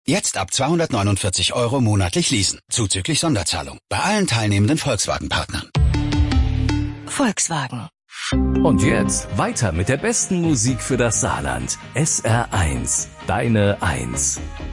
Jetzt ab 249 € monatlich leasen, zuzüglich Sonderzahlung. Bei allen teilnehmenden Volkswagen-Partnern. Volkswagen. Und jetzt weiter mit der besten Musik für das Saarland. SR1, deine 1.